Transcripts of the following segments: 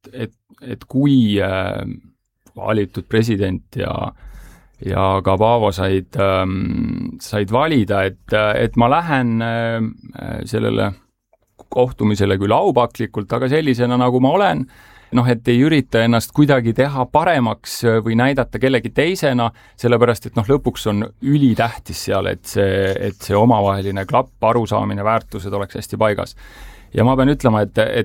et kui valitud president ja ka Paavo said valida, et ma lähen sellele kohtumisele küll aupaklikult, aga sellisena, nagu ma olen, et ei ürita ennast kuidagi teha paremaks või näidata kellegi teisena, sellepärast, et lõpuks on ülitähtis seal, et see omavaheline klapp, arusaamine, väärtused oleks hästi paigas. Ja ma pean ütlema,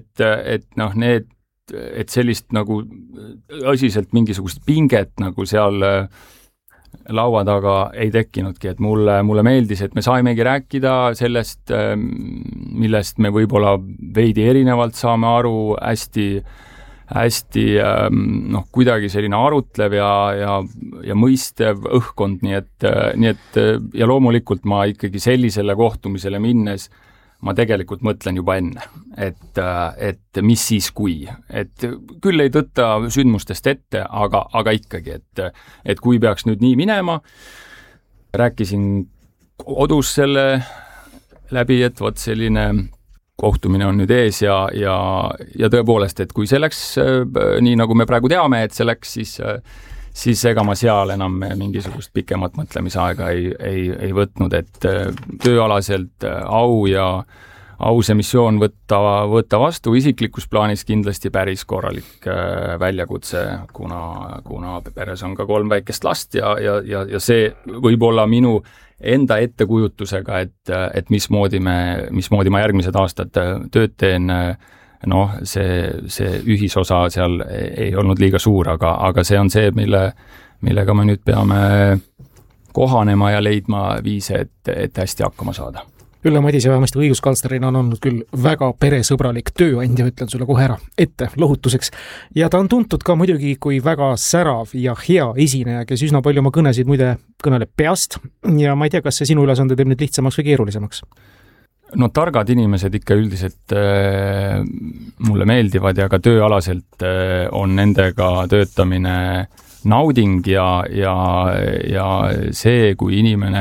et sellist nagu õsiselt mingisugust pinget nagu seal laua taga ei tekkinudki, et mulle meeldis, et me saimegi rääkida sellest, millest me võib-olla veidi erinevalt saame aru, hästi kuidagi selline arutlev ja mõistev õhkkond, nii et ja loomulikult ma ikkagi sellisele kohtumisele minnes ma tegelikult mõtlen juba enne, et mis siis kui, et küll ei tõtta sündmustest ette, aga ikkagi, et kui peaks nüüd nii minema, rääkisin kodus selle läbi, et vot selline kohtumine on nüüd ees ja tõepoolest, et kui see läks nii, nagu me praegu teame, et see läks, siis ega ma seal enam mingisugust pikemat mõtlemisaega ei võtnud, et tööalaselt au see missioon võtta vastu, isiklikus plaanis kindlasti päris korralik väljakutse, kuna peres on ka 3 väikest last ja see võib olla minu enda ettekujutusega, et mismoodi ma järgmised aastad tööd teen, see ühisosa seal ei olnud liiga suur, aga see on see, millega me nüüd peame kohanema ja leidma viise, et hästi hakkama saada. Ülle Madise vähemasti õiguskantslerina on olnud küll väga peresõbralik tööandja, ütlen sulle kohe ära ette lohutuseks. Ja ta on tuntud ka muidugi kui väga särav ja hea esineja, kes üsna palju oma kõnesid muide kõneleb peast ja ma ei tea, kas see sinu ülesande teeb nüüd lihtsamaks või keerulisemaks? Targad inimesed ikka üldiselt mulle meeldivad ja ka tööalaselt on nendega töötamine nauding ja see, kui inimene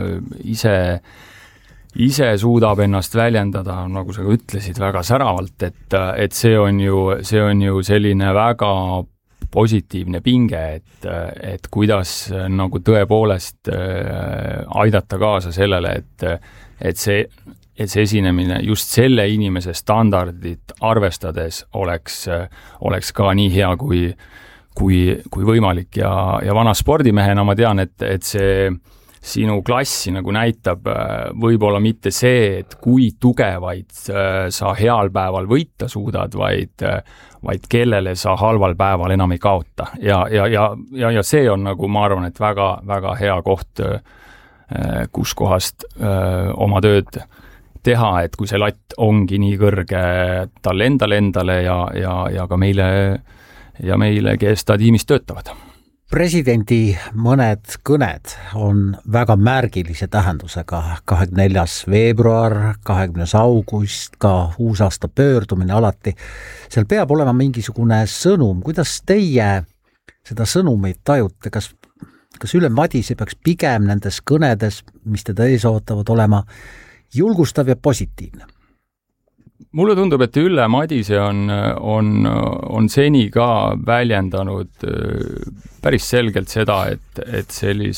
ise suudab ennast väljendada, nagu sa ütlesid, väga säravalt, et see on ju selline väga positiivne pinge, et kuidas nagu tõepoolest aidata kaasa sellele, et see esinemine just selle inimese standardit arvestades oleks ka nii hea kui võimalik ja vana spordimehena ma tean, et see sinu klassi nagu näitab võib-olla mitte see, et kui tugevaid sa heal päeval võita suudad, vaid kellele sa halval päeval enam ei kaota. Ja see on nagu, ma arvan, et väga, väga hea koht, kus kohast oma tööd teha, et kui see latt ongi nii kõrge talle endale ja ka meile, kes ta tiimis töötavad. Presidendi mõned kõned on väga märgilise tähendusega. 24. veebruar, 20. august, ka uusaasta pöördumine alati. Seal peab olema mingisugune sõnum. Kuidas teie seda sõnumit tajute? Kas Ülle Madise peaks pigem nendes kõnedes, mis teda ees ootavad, olema julgustav ja positiivne? Mulle tundub, et Ülle Madise on seni ka väljendanud päris selgelt seda, et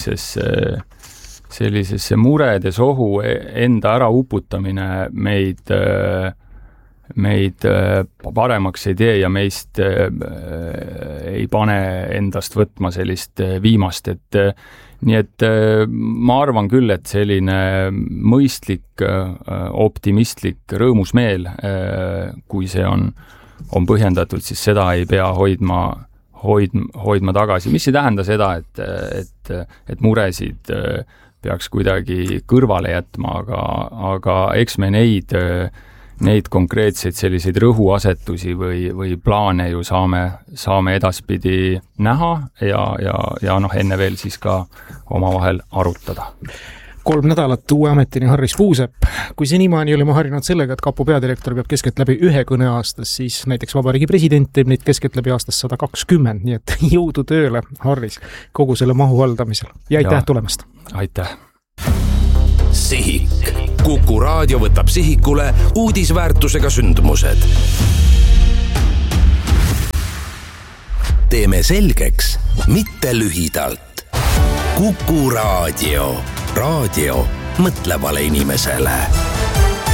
sellisesse muredes ohu enda ära uputamine meid paremaks ei tee ja meist ei pane endast võtma sellist viimast, nii et ma arvan küll, et selline mõistlik, optimistlik, rõõmus meel, kui see on põhjendatud, siis seda ei pea hoidma tagasi. Mis ei tähenda seda, et muresid peaks kuidagi kõrvale jätma, aga eks me neid konkreetseid selliseid rõhuasetusi või plaane ju saame edaspidi näha ja enne veel siis ka omavahel arutada. 3 nädalat uue ametini Harris Puusepp. Kui senimaani olime harjunud sellega, et kapo peadirektor peab keskeltläbi 1 kõne aastas, siis näiteks Vabariigi president teeb neid keskeltläbi aastas 120, nii et jõudu tööle, Harris, kogu selle mahu haldamisel. Ja aitäh tulemast! Aitäh! Sihik. Kuku raadio võtab sihikule uudisväärtusega sündmused. teeme selgeks, mitte lühidalt. Kuku Raadio. Raadio mõtlevale inimesele.